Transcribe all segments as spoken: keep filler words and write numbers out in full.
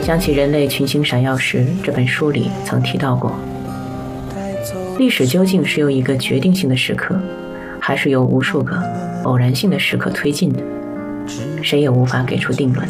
想起人类群星闪耀时，这本书里曾提到过，历史究竟是由一个决定性的时刻，还是由无数个偶然性的时刻推进的，谁也无法给出定论。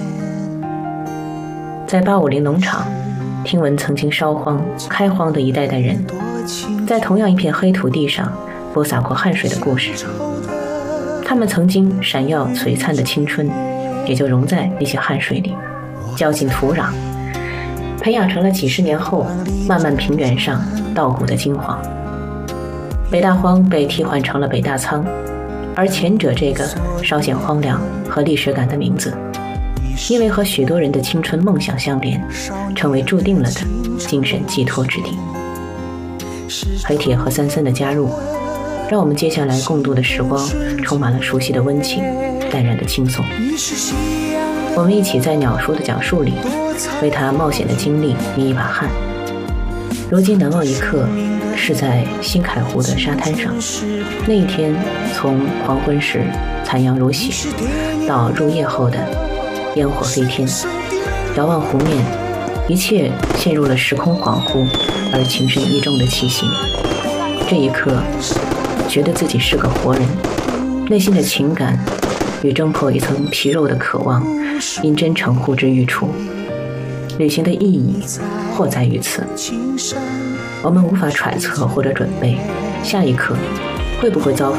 在八五零农场，听闻曾经烧荒开荒的一代代人，在同样一片黑土地上播撒过汗水的故事。他们曾经闪耀璀璨的青春，也就融在那些汗水里，浇进土壤，培养成了几十年后漫漫平原上稻谷的金黄。北大荒被替换成了北大仓，而前者这个稍显荒凉和历史感的名字，因为和许多人的青春梦想相连，成为注定了的精神寄托之地。黑铁和森森的加入，让我们接下来共度的时光充满了熟悉的温情，淡然的轻松。我们一起在鸟叔的讲述里，为他冒险的经历捏一把汗。如今难忘一刻，是在新凯湖的沙滩上。那一天，从黄昏时残阳如血，到入夜后的烟火飞天，遥望湖面，一切陷入了时空恍惚而情深意重的气息。这一刻，觉得自己是个活人，内心的情感与挣破一层皮肉的渴望因真诚呼之欲出。旅行的意义或在于此，我们无法揣测或者准备下一刻会不会遭